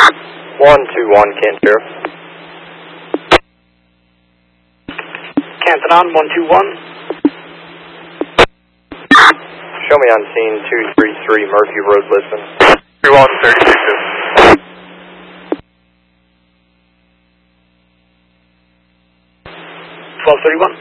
121, Canton. Canton on 121. Show me on scene 233 Murphy Road, listen. 3132. 1231.